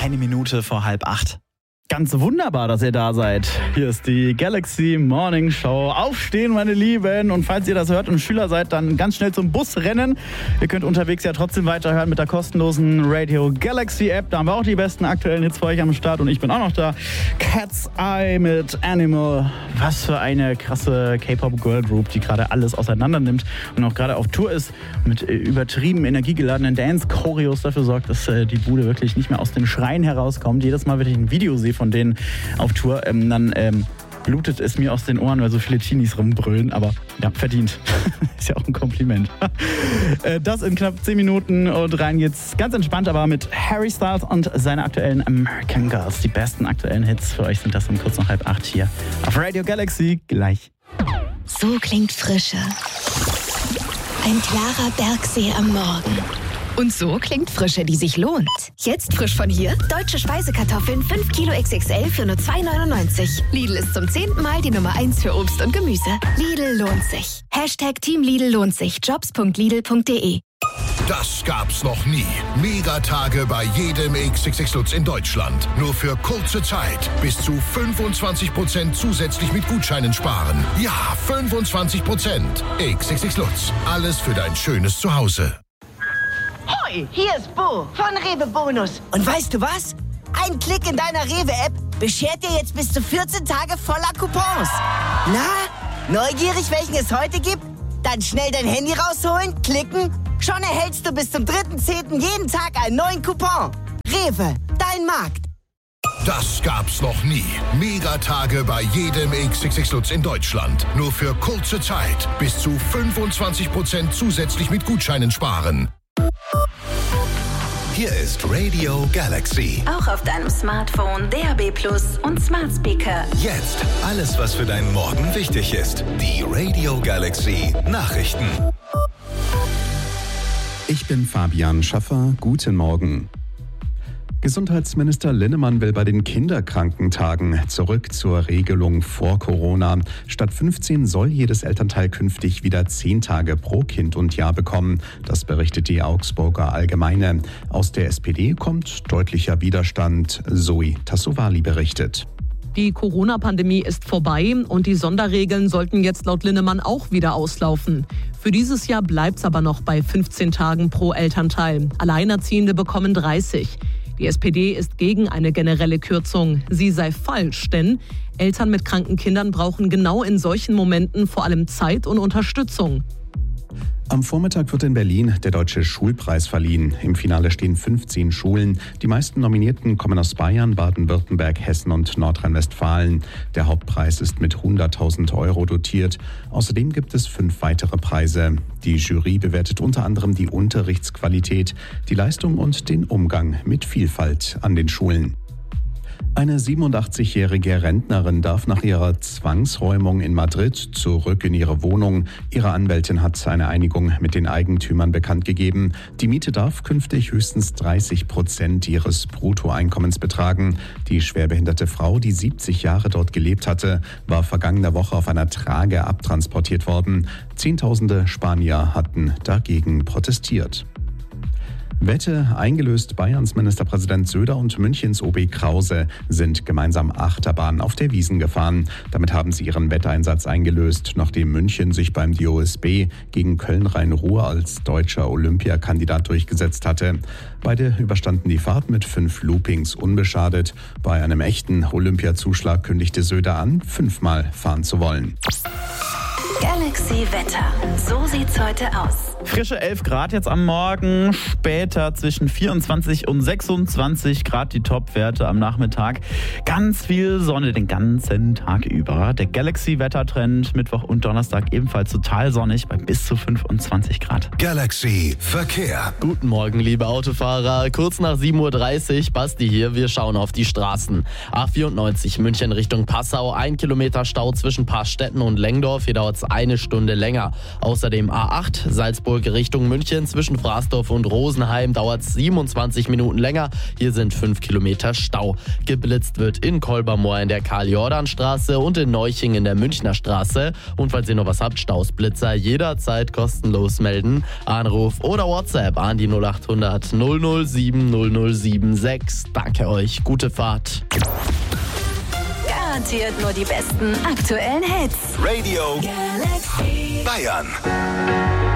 Eine Minute vor 7:30. Ganz wunderbar, dass ihr da seid. Hier ist die Galaxy Morning Show. Aufstehen, meine Lieben. Und falls ihr das hört und Schüler seid, dann ganz schnell zum Bus rennen. Ihr könnt unterwegs ja trotzdem weiterhören mit der kostenlosen Radio Galaxy App. Da haben wir auch die besten aktuellen Hits für euch am Start. Und ich bin auch noch da. Cat's Eye mit Animal. Was für eine krasse K-Pop-Girl-Group, die gerade alles auseinander nimmt und auch gerade auf Tour ist. Mit übertrieben energiegeladenen Dance-Choreos dafür sorgt, dass die Bude wirklich nicht mehr aus dem Schreien herauskommt. Jedes Mal, wenn ich ein Video sehe von denen auf Tour, dann blutet es mir aus den Ohren, weil so viele Teenies rumbrüllen, aber ja, verdient. Ist ja auch ein Kompliment. Das in knapp 10 Minuten und rein geht's ganz entspannt, aber mit Harry Styles und seine aktuellen American Girls. Die besten aktuellen Hits für euch sind das um kurz nach 7:30 hier auf Radio Galaxy. Gleich. So klingt Frische. Ein klarer Bergsee am Morgen. Und so klingt Frische, die sich lohnt. Jetzt frisch von hier: Deutsche Speisekartoffeln 5 Kilo XXL für nur 2,99. Lidl ist zum 10. Mal die Nummer 1 für Obst und Gemüse. Lidl lohnt sich. #Team Lidl lohnt sich. Jobs.lidl.de. Das gab's noch nie. Megatage bei jedem XXX Lutz in Deutschland. Nur für kurze Zeit. Bis zu 25% zusätzlich mit Gutscheinen sparen. Ja, 25%. XXX Lutz. Alles für dein schönes Zuhause. Hoi, hier ist Bo von Rewe Bonus. Und weißt du was? Ein Klick in deiner Rewe-App beschert dir jetzt bis zu 14 Tage voller Coupons. Na, neugierig, welchen es heute gibt? Dann schnell dein Handy rausholen, klicken. Schon erhältst du bis zum 3.10. jeden Tag einen neuen Coupon. Rewe, dein Markt. Das gab's noch nie. Megatage bei jedem XXX Lutz in Deutschland. Nur für kurze Zeit. Bis zu 25% zusätzlich mit Gutscheinen sparen. Hier ist Radio Galaxy. Auch auf deinem Smartphone, DAB+ und Smart Speaker. Jetzt alles, was für deinen Morgen wichtig ist. Die Radio Galaxy Nachrichten. Ich bin Fabian Schaffer. Guten Morgen. Gesundheitsminister Linnemann will bei den Kinderkrankentagen zurück zur Regelung vor Corona. Statt 15 soll jedes Elternteil künftig wieder 10 Tage pro Kind und Jahr bekommen. Das berichtet die Augsburger Allgemeine. Aus der SPD kommt deutlicher Widerstand. Zoe Tassovali berichtet. Die Corona-Pandemie ist vorbei und die Sonderregeln sollten jetzt laut Linnemann auch wieder auslaufen. Für dieses Jahr bleibt es aber noch bei 15 Tagen pro Elternteil. Alleinerziehende bekommen 30. Die SPD ist gegen eine generelle Kürzung. Sie sei falsch, denn Eltern mit kranken Kindern brauchen genau in solchen Momenten vor allem Zeit und Unterstützung. Am Vormittag wird in Berlin der Deutsche Schulpreis verliehen. Im Finale stehen 15 Schulen. Die meisten Nominierten kommen aus Bayern, Baden-Württemberg, Hessen und Nordrhein-Westfalen. Der Hauptpreis ist mit 100.000 € dotiert. Außerdem gibt es 5 weitere Preise. Die Jury bewertet unter anderem die Unterrichtsqualität, die Leistung und den Umgang mit Vielfalt an den Schulen. Eine 87-jährige Rentnerin darf nach ihrer Zwangsräumung in Madrid zurück in ihre Wohnung. Ihre Anwältin hat eine Einigung mit den Eigentümern bekannt gegeben. Die Miete darf künftig höchstens 30% ihres Bruttoeinkommens betragen. Die schwerbehinderte Frau, die 70 Jahre dort gelebt hatte, war vergangene Woche auf einer Trage abtransportiert worden. Zehntausende Spanier hatten dagegen protestiert. Wette: eingelöst. Bayerns Ministerpräsident Söder und Münchens OB Krause sind gemeinsam Achterbahn auf der Wiesn gefahren. Damit haben sie ihren Wetteinsatz eingelöst, nachdem München sich beim DOSB gegen Köln-Rhein-Ruhr als deutscher Olympiakandidat durchgesetzt hatte. Beide überstanden die Fahrt mit 5 Loopings unbeschadet. Bei einem echten Olympiazuschlag kündigte Söder an, 5-mal fahren zu wollen. Galaxy Wetter. So sieht's heute aus. Frische 11 Grad jetzt am Morgen, später zwischen 24 und 26 Grad die Topwerte am Nachmittag. Ganz viel Sonne den ganzen Tag über. Der Galaxy-Wettertrend Mittwoch und Donnerstag ebenfalls total sonnig bei bis zu 25 Grad. Galaxy Verkehr. Guten Morgen, liebe Autofahrer. Kurz nach 7:30 Uhr, Basti hier. Wir schauen auf die Straßen. A94 München Richtung Passau. 1 Kilometer Stau zwischen Paarstetten und Lengdorf. Hier dauert es 1 Stunde länger. Außerdem A8 Salzburg Augsburg Richtung München. Zwischen Frasdorf und Rosenheim dauert es 27 Minuten länger. Hier sind 5 Kilometer Stau. Geblitzt wird in Kolbermoor in der Karl-Jordan-Straße und in Neuching in der Münchner Straße. Und falls ihr noch was habt, Stausblitzer jederzeit kostenlos melden. Anruf oder WhatsApp an die 0800 007 007 Danke euch, gute Fahrt. Garantiert nur die besten aktuellen Hits. Radio Galaxy Bayern.